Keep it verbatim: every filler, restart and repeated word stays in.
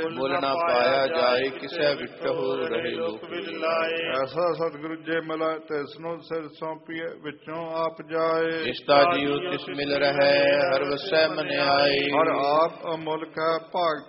ਮੁੱਲ ਨਾ ਪਾਇਆ ਜਾਏ, ਕਿਸੈ ਵਿਟਹੁ ਰਹੇ ਲੋਕ ਲਾਏ। ਐਸਾ ਸਤਿਗੁਰੂ ਜੇ ਮਿਲਾ ਤਿਸ ਨੂੰ ਸਿਰ ਸੌਂਪੀਏ, ਵਿੱਚੋਂ ਆਪ ਜਾਏ। ਇਸਤਾ ਜੀਉ ਤਿਸ ਮਿਲ ਰਹੈ, ਹਰ ਵਸੈ ਮਨ ਆਏ। ਹਰ ਆਪ ਅਮੁਲਕ ਹੈ, ਭਾਗ